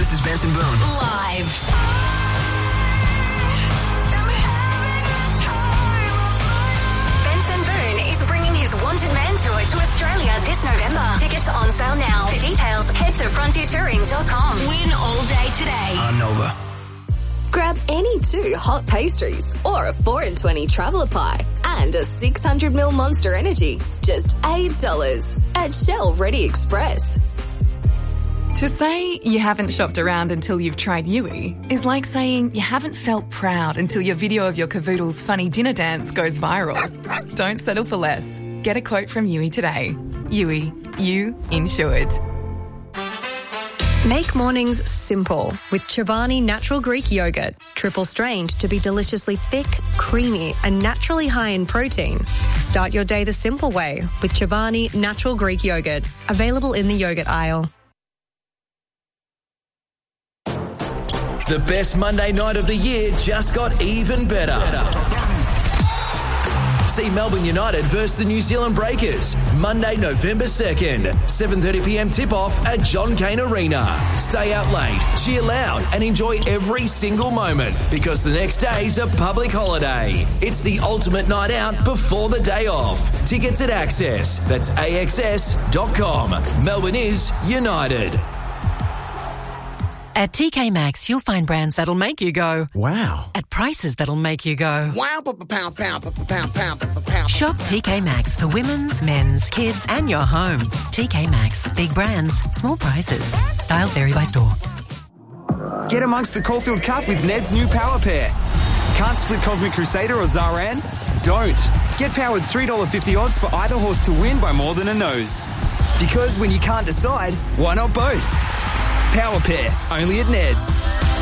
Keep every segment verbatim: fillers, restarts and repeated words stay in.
This is Benson Boone. Live. Benson Boone is bringing his Wanted Man Tour to Australia this November. Tickets are on sale now. For details, head to frontier touring dot com. Win all day today. On Nova. Grab any two hot pastries or a four in twenty traveller pie and a six hundred milliliter Monster Energy. Just eight dollars at Shell Ready Express. To say you haven't shopped around until you've tried Yui is like saying you haven't felt proud until your video of your cavoodle's funny dinner dance goes viral. Don't settle for less. Get a quote from Yui today. Yui, you insured. Make mornings simple with Chobani Natural Greek Yogurt. Triple strained to be deliciously thick, creamy and naturally high in protein. Start your day the simple way with Chobani Natural Greek Yogurt. Available in the yogurt aisle. The best Monday night of the year just got even better. See Melbourne United versus the New Zealand Breakers, Monday, November second, seven thirty p m tip-off at John Cain Arena. Stay out late, cheer loud and enjoy every single moment because the next day's a public holiday. It's the ultimate night out before the day off. Tickets at Access. That's A X S dot com. Melbourne is United. At T K Maxx, you'll find brands that'll make you go, wow, at prices that'll make you go, wow, pound, pound, pound, pound, pound, pound. Shop T K Maxx for women's, men's, kids, and your home. T K Maxx, big brands, small prices. Styles vary by store. Get amongst the Caulfield Cup with Ned's new Power Pair. Can't split Cosmic Crusader or Zaran? Don't. Get powered three dollars fifty odds for either horse to win by more than a nose. Because when you can't decide, why not both? Power Pair, only at Ned's.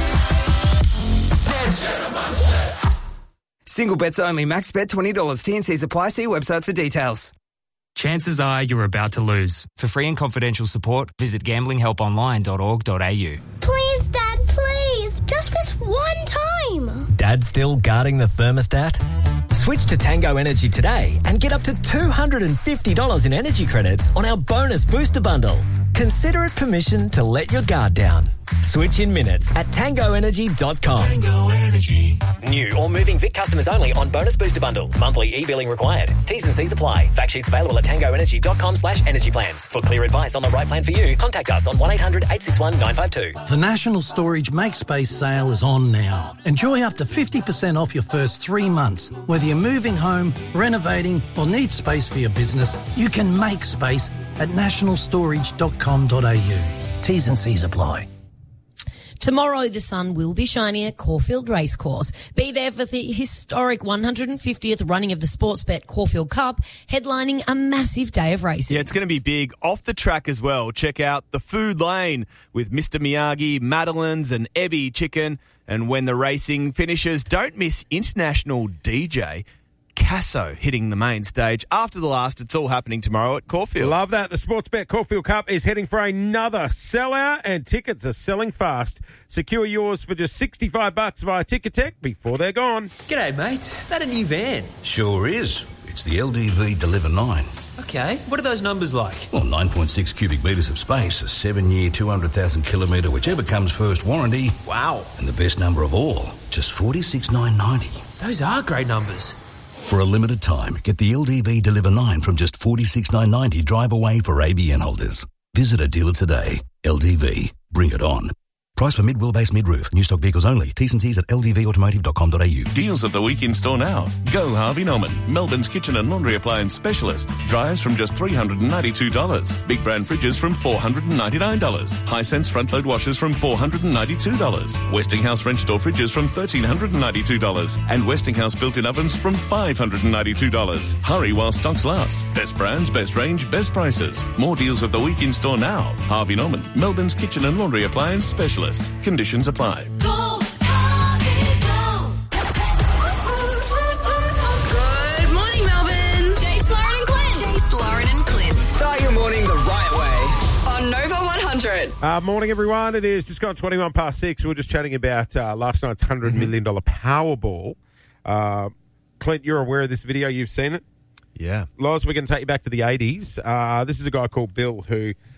Single bets only. Max bet twenty dollars. T N Cs apply. See website for details. Chances are you're about to lose. For free and confidential support, visit gambling help online dot org dot a u. Please, Dad, please. Just this one time. Dad still guarding the thermostat? Switch to Tango Energy today and get up to two hundred fifty dollars in energy credits on our bonus booster bundle. Consider it permission to let your guard down. Switch in minutes at tango energy dot com. Tango Energy. New or moving Vic customers only on bonus booster bundle. Monthly e-billing required. T's and C's apply. Fact sheets available at tango energy dot com slash energy plans. For clear advice on the right plan for you, contact us on one eight hundred eight six one nine five two. The National Storage Make Space sale is on now. Enjoy up to fifty percent off your first three months. Whether you're moving home, renovating or need space for your business, you can make space at national storage dot com dot a u. T's and C's apply. Tomorrow, the sun will be shining at Caulfield Racecourse. Be there for the historic one hundred fiftieth running of the Sportsbet Caulfield Cup, headlining a massive day of racing. Yeah, it's going to be big. Off the track as well. Check out the Food Lane with Mister Miyagi, Madeline's and Ebby Chicken. And when the racing finishes, don't miss international D J Casso hitting the main stage. After the last, it's all happening tomorrow at Caulfield. Love that. The Sportsbet Caulfield Cup is heading for another sellout, and tickets are selling fast. Secure yours for just sixty-five bucks via Ticketek before they're gone. G'day, mate. That a new van? Sure is. It's the L D V Deliver nine. Okay, what are those numbers like? Well, nine point six cubic metres of space, a seven-year, two hundred thousand kilometre, whichever comes first warranty. Wow. And the best number of all, just forty-six thousand nine hundred ninety. Those are great numbers. For a limited time, get the L D V Deliver nine from just forty-six thousand nine hundred ninety drive away for A B N holders. Visit a dealer today. L D V. Bring it on. Price for mid-wheelbase, mid-roof. New stock vehicles only. T's and C's at l d v automotive dot com dot a u. Deals of the week in store now. Go Harvey Norman, Melbourne's kitchen and laundry appliance specialist. Dryers from just three hundred ninety-two dollars. Big brand fridges from four hundred ninety-nine dollars. Hisense front-load washers from four hundred ninety-two dollars. Westinghouse French door fridges from one thousand three hundred ninety-two dollars. And Westinghouse built-in ovens from five hundred ninety-two dollars. Hurry while stocks last. Best brands, best range, best prices. More deals of the week in store now. Harvey Norman, Melbourne's kitchen and laundry appliance specialist. Conditions apply. Go, Harvey, go. Good morning, Melbourne. Jace, Lauren and Clint. Jace, Lauren and Clint. Start your morning the right way. On Nova one hundred. Uh, morning, everyone. It is just gone twenty-one past six. We were just chatting about uh, last night's one hundred million dollars Powerball. Uh, Clint, you're aware of this video. You've seen it? Yeah. Loz, we're going to take you back to the eighties. Uh, this is a guy called Bill who